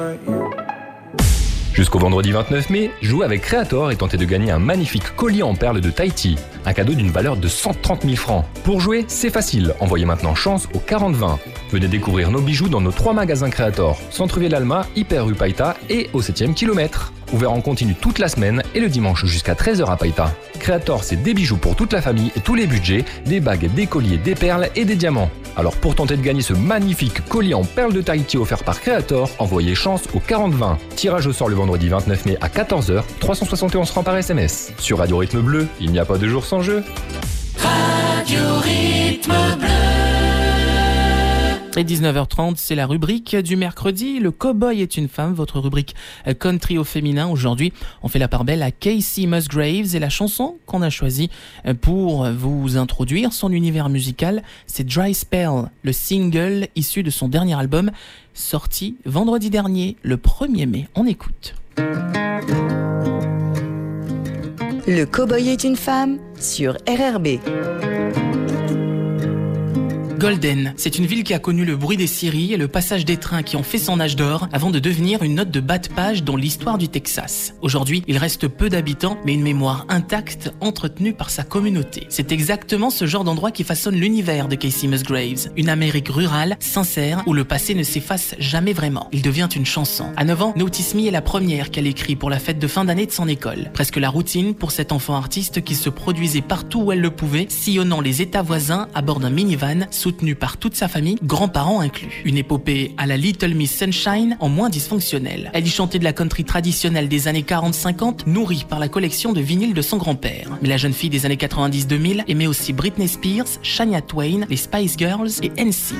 Jusqu'au vendredi 29 mai, jouez avec Creator et tentez de gagner un magnifique collier en perles de Tahiti, un cadeau d'une valeur de 130 000 francs. Pour jouer, c'est facile, envoyez maintenant chance au 40-20. Venez découvrir nos bijoux dans nos 3 magasins Creator, Centre-Ville Alma, Hyper rue Païta et au 7e kilomètre. Ouvert en continu toute la semaine et le dimanche jusqu'à 13h à Païta. Creator, c'est des bijoux pour toute la famille et tous les budgets, des bagues, des colliers, des perles et des diamants. Alors pour tenter de gagner ce magnifique collier en perles de Tahiti offert par Creator, envoyez chance au 40-20. Tirage au sort le vendredi 29 mai à 14h, 371 francs par SMS. Sur Radio Rythme Bleu, il n'y a pas de jour sans jeu. Radio Rythme Bleu. Et 19h30, c'est la rubrique du mercredi. Le Cowboy est une femme, votre rubrique country au féminin. Aujourd'hui, on fait la part belle à Kacey Musgraves et la chanson qu'on a choisie pour vous introduire son univers musical, c'est Dry Spell, le single issu de son dernier album, sorti vendredi dernier, le 1er mai. On écoute. Le Cowboy est une femme sur RRB. Golden, c'est une ville qui a connu le bruit des scieries et le passage des trains qui ont fait son âge d'or avant de devenir une note de bas de page dans l'histoire du Texas. Aujourd'hui, il reste peu d'habitants, mais une mémoire intacte entretenue par sa communauté. C'est exactement ce genre d'endroit qui façonne l'univers de Kacey Musgraves. Une Amérique rurale, sincère, où le passé ne s'efface jamais vraiment. Il devient une chanson. À 9 ans, Notice Me est la première qu'elle écrit pour la fête de fin d'année de son école. Presque la routine pour cet enfant artiste qui se produisait partout où elle le pouvait, sillonnant les États voisins à bord d'un minivan, soutenu par toute sa famille, grands-parents inclus. Une épopée à la Little Miss Sunshine en moins dysfonctionnelle. Elle y chantait de la country traditionnelle des années 40-50, nourrie par la collection de vinyles de son grand-père. Mais la jeune fille des années 90-2000 aimait aussi Britney Spears, Shania Twain, les Spice Girls et NSYNC.